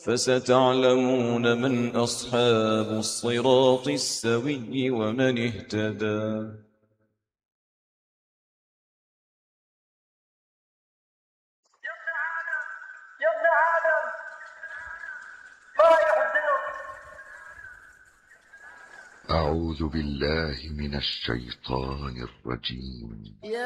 فستعلمون من أصحاب الصراط السوي ومن اهتدى. يا ابن آدم ما يحزنك؟ أعوذ بالله من الشيطان الرجيم.